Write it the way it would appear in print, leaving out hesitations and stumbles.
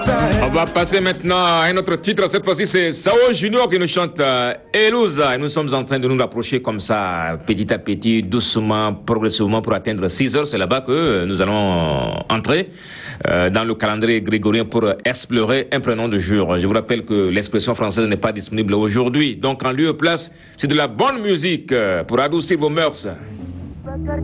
On va passer maintenant à un autre titre. Cette fois-ci, c'est Sao Junior qui nous chante Elusa. Et nous sommes en train de nous rapprocher comme ça, petit à petit, doucement, progressivement, pour atteindre 6 heures. C'est là-bas que nous allons entrer dans le calendrier grégorien pour explorer un prénom de jour. Je vous rappelle que l'expression française n'est pas disponible aujourd'hui. Donc, en lieu et place, c'est de la bonne musique pour adoucir vos mœurs.